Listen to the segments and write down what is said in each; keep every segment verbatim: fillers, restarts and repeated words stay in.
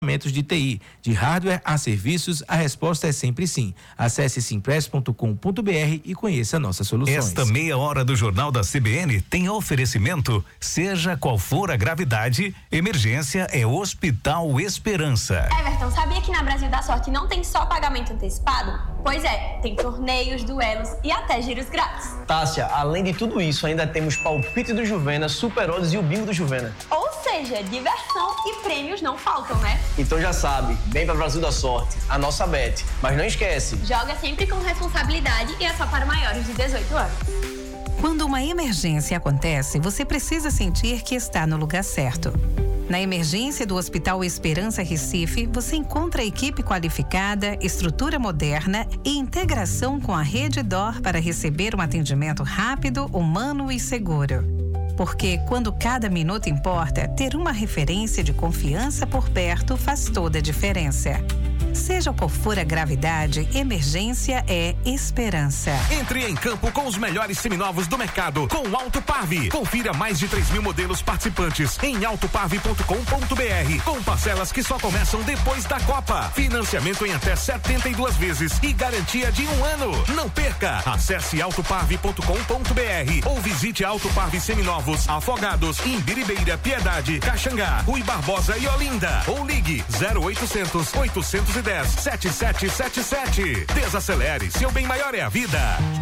de T I, de hardware a serviços, a resposta é sempre sim. Acesse simpress ponto com ponto br e conheça nossas soluções. Esta meia hora do Jornal da C B N tem oferecimento, seja qual for a gravidade, emergência é Hospital Esperança. Everton, sabia que na Brasil da Sorte não tem só pagamento antecipado? Pois é, tem torneios, duelos e até giros grátis. Tássia, além de tudo isso, ainda temos palpite do Juvena, Super Odds e o bingo do Juvena. Ou seja, diversão e prêmios não faltam, né? Então já sabe, vem para Brasil da Sorte, a nossa bet. Mas não esquece, joga sempre com responsabilidade e é só para maiores de dezoito anos. Quando uma emergência acontece, você precisa sentir que está no lugar certo. Na emergência do Hospital Esperança Recife, você encontra equipe qualificada, estrutura moderna e integração com a Rede D O R para receber um atendimento rápido, humano e seguro. Porque quando cada minuto importa, ter uma referência de confiança por perto faz toda a diferença. Seja qual for a gravidade, emergência é esperança. Entre em campo com os melhores seminovos do mercado com o Autoparve. Confira mais de três mil modelos participantes em autoparve ponto com ponto br, com parcelas que só começam depois da Copa. Financiamento em até setenta e duas vezes e garantia de um ano. Não perca! Acesse autoparve ponto com ponto br ou visite Autoparve Seminovos Afogados, Imbiribeira, Piedade, Caxangá, Rui Barbosa e Olinda. Ou ligue zero oitocentos, oitocentos e dez, sete sete sete sete. Desacelere, seu bem maior é a vida.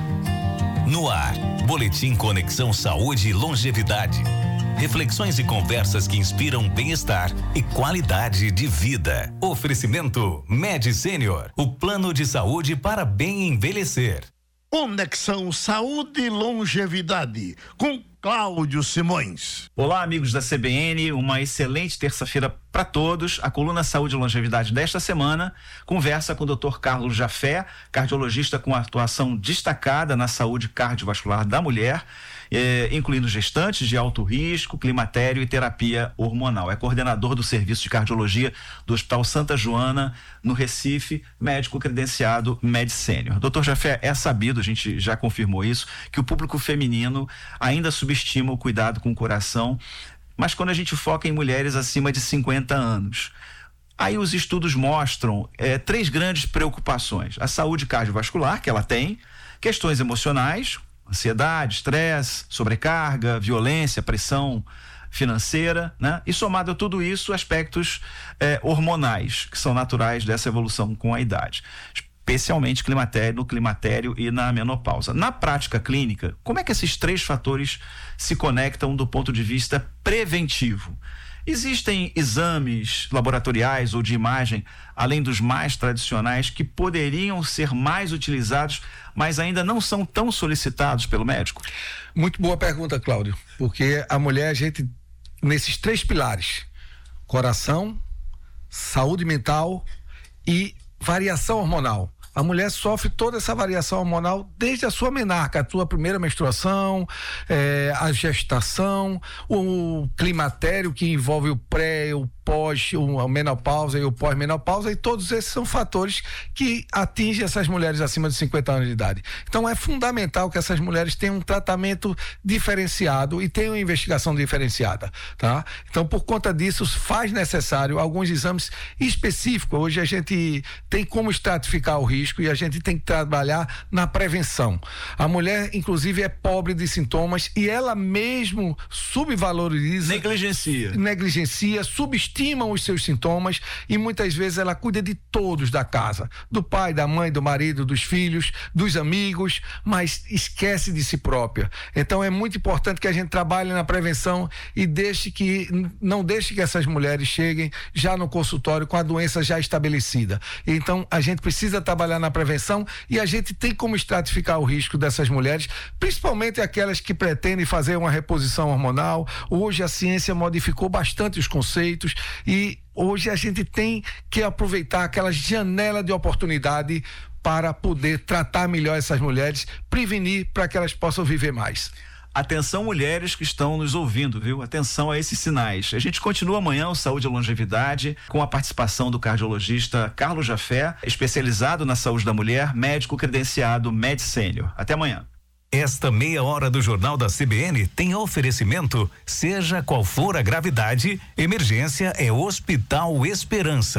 No ar, Boletim Conexão Saúde e Longevidade. Reflexões e conversas que inspiram bem-estar e qualidade de vida. Oferecimento Med Senior, o plano de saúde para bem envelhecer. Conexão Saúde e Longevidade, com Cláudio Simões. Olá, amigos da C B N, uma excelente terça-feira para todos. A coluna Saúde e Longevidade desta semana conversa com o doutor Carlos Jafé, cardiologista com atuação destacada na saúde cardiovascular da mulher, eh, incluindo gestantes de alto risco, climatério e terapia hormonal. É coordenador do Serviço de Cardiologia do Hospital Santa Joana, no Recife, médico credenciado Med Senior. doutor Jafé, é sabido, a gente já confirmou isso, que o público feminino ainda subestima o cuidado com o coração, mas quando a gente foca em mulheres acima de cinquenta anos, aí os estudos mostram é, três grandes preocupações: a saúde cardiovascular, que ela tem, questões emocionais, ansiedade, estresse, sobrecarga, violência, pressão financeira, né? E somado a tudo isso, aspectos é, hormonais, que são naturais dessa evolução com a idade, especialmente climatério, no climatério e na menopausa. Na prática clínica, como é que esses três fatores se conectam do ponto de vista preventivo? Existem exames laboratoriais ou de imagem, além dos mais tradicionais, que poderiam ser mais utilizados, mas ainda não são tão solicitados pelo médico? Muito boa pergunta, Cláudio, porque a mulher, a gente, nesses três pilares, coração, saúde mental e variação hormonal. A mulher sofre toda essa variação hormonal desde a sua menarca, a sua primeira menstruação, é, a gestação, o climatério que envolve o pré, o pós, a menopausa e o pós-menopausa, e todos esses são fatores que atingem essas mulheres acima de cinquenta anos de idade. Então é fundamental que essas mulheres tenham um tratamento diferenciado e tenham uma investigação diferenciada, tá? Então, por conta disso, faz necessário alguns exames específicos. Hoje a gente tem como estratificar o risco e a gente tem que trabalhar na prevenção. A mulher, inclusive, é pobre de sintomas e ela mesmo subvaloriza, negligencia, negligencia, subestima estimam os seus sintomas e muitas vezes ela cuida de todos da casa, do pai, da mãe, do marido, dos filhos, dos amigos, mas esquece de si própria. Então é muito importante que a gente trabalhe na prevenção e deixe que, não deixe que essas mulheres cheguem já no consultório com a doença já estabelecida. Então a gente precisa trabalhar na prevenção e a gente tem como estratificar o risco dessas mulheres, principalmente aquelas que pretendem fazer uma reposição hormonal. Hoje a ciência modificou bastante os conceitos e hoje a gente tem que aproveitar aquela janela de oportunidade para poder tratar melhor essas mulheres, prevenir para que elas possam viver mais. Atenção, mulheres que estão nos ouvindo, viu? Atenção a esses sinais. A gente continua amanhã o Saúde e Longevidade com a participação do cardiologista Carlos Jafé, especializado na saúde da mulher, médico credenciado Med Senior. Até amanhã. Esta meia hora do Jornal da C B N tem oferecimento, seja qual for a gravidade, emergência é Hospital Esperança.